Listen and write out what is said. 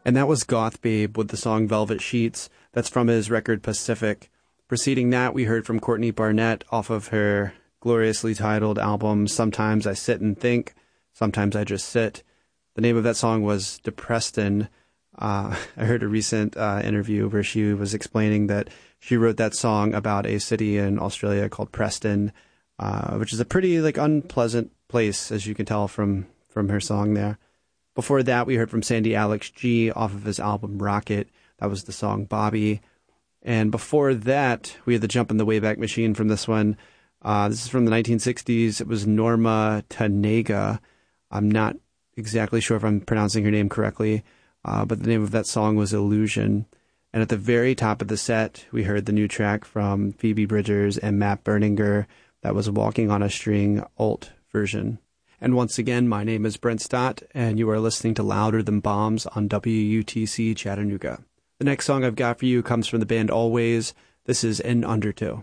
And that was Goth Babe with the song Velvet Sheets. That's from his record Pacific. Preceding that, we heard from Courtney Barnett off of her gloriously titled album Sometimes I Sit and Think, Sometimes I Just Sit. The name of that song was Depreston. I heard a recent interview where she was explaining that she wrote that song about a city in Australia called Preston, which is a pretty unpleasant place, as you can tell from her song there. Before that, we heard from Sandy Alex G off of his album Rocket. That was the song Bobby. And before that, we had the Jump in the Wayback Machine from this one. This is from the 1960s. It was Norma Tanega. I'm not exactly sure if I'm pronouncing her name correctly, but the name of that song was Illusion. And at the very top of the set, we heard the new track from Phoebe Bridgers and Matt Berninger. That was Walking on a String alt version. And once again, my name is Brent Stott, and you are listening to Louder Than Bombs on WUTC Chattanooga. The next song I've got for you comes from the band Always. This is In Undertow.